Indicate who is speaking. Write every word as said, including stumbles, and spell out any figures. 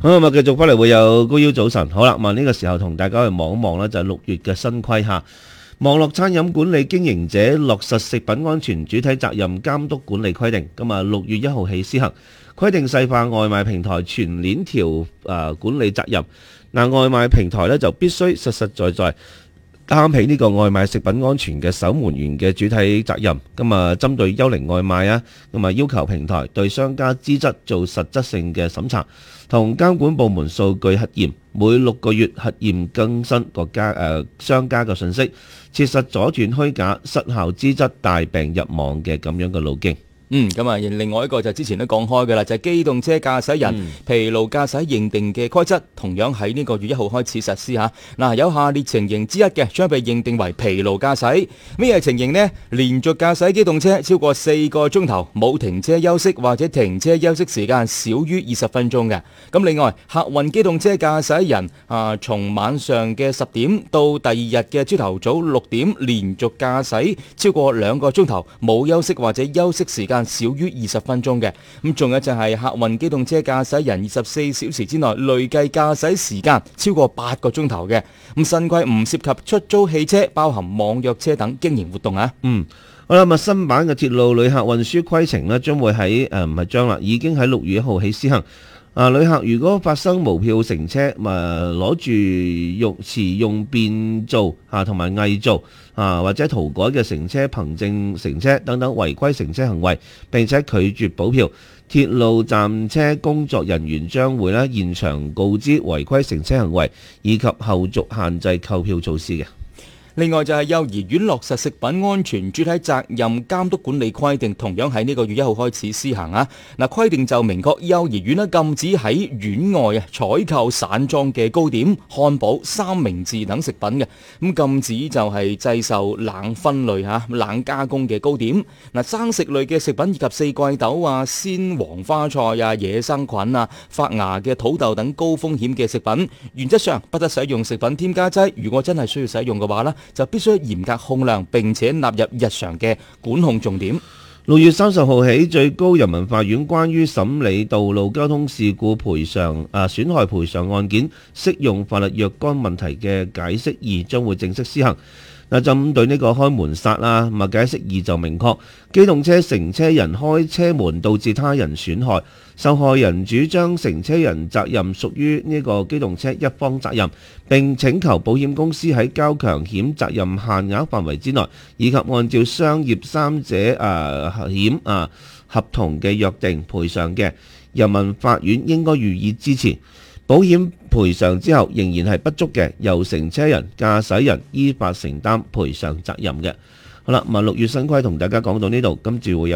Speaker 1: 好咁啊，繼續翻嚟會有高腰早晨。好啦，咁啊呢個時候同大家去望一望呢，就係六月嘅新規下，網絡餐飲管理經營者落實食品安全主體責任監督管理規定。咁啊六月一號起施行，規定細化外賣平台全鏈條誒管理責任。嗱，外賣平台呢就必須實實在在擔起呢個外賣食品安全嘅守門員嘅主體責任。咁啊，針對幽靈外賣啊，咁啊要求平台對商家資質做實質性嘅審查，同監管部門數據核驗，每六個月核驗更新國家誒商家嘅信息，切實阻斷虛假、失效資質帶病入網嘅咁樣嘅路徑。
Speaker 2: 嗯，咁啊，另外一個就之前都講開嘅啦，就係、是、機動車駕駛人、嗯、疲勞駕駛認定嘅規則，同樣喺呢個月一號開始實施嚇。嗱，有下列情形之一嘅，將被認定為疲勞駕駛。咩情形呢？連續駕駛機動車超過四個鐘頭，冇停車休息或者停車休息時間少於二十分鐘嘅。咁另外，客運機動車駕駛人啊，從晚上嘅十點到第二日嘅朝頭早六點，連續駕駛超過兩個鐘頭，冇休息或者休息時間少於二十分鐘嘅。咁仲有就係客運機動車駕駛人二十四小時之內累計駕駛時間超過八個鐘頭嘅。咁新規唔涉及出租汽車，包含網約車等經營活動啊。
Speaker 1: 嗯，好啦，咁新版嘅鐵路旅客運輸規程呢，將會喺誒唔係將啦，已經喺六月一號起施行。啊！旅客如果發生無票乘車，咪攞住用持用變造啊同埋偽造啊或者塗改嘅乘車憑證乘車等等違規乘車行為，並且拒絕補票，鐵路站車工作人員將會咧現場告知違規乘車行為以及後續限制購票措施嘅。
Speaker 2: 另外就係幼兒園落實食品安全主體責任監督管理規定，同樣喺呢個月一號開始施行啊！嗱，規定就明確幼兒園咧禁止喺院外啊採購散裝嘅糕點、漢堡、三明治等食品嘅，咁禁止就係製售冷分類嚇、冷加工嘅糕點。嗱，生食類嘅食品以及四季豆啊、鮮黃花菜啊、野生菌啊、發芽嘅土豆等高風險嘅食品，原則上不得使用食品添加劑。如果真係需要使用嘅話咧，就必須嚴格控量，並且納入日常嘅管控重點。
Speaker 1: 六月三十號起，最高人民法院關於審理道路交通事故賠償啊損害賠償案件適用法律若干問題嘅解釋二將會正式施行。嗱，針對呢個開門煞啦，咁啊解釋二就明確，機動車乘車人開車門導致他人損害，受害人主張乘車人責任屬於呢個機動車一方責任，並請求保險公司喺交強險責任限額範圍之內，以及按照商業三者啊險啊合同嘅約定賠償嘅，人民法院應該予以支持。保險賠償之後仍然係不足嘅，由乘車人、駕駛人依法承擔賠償責任嘅。好啦，咁啊六月新規同大家講到呢度，跟住會有。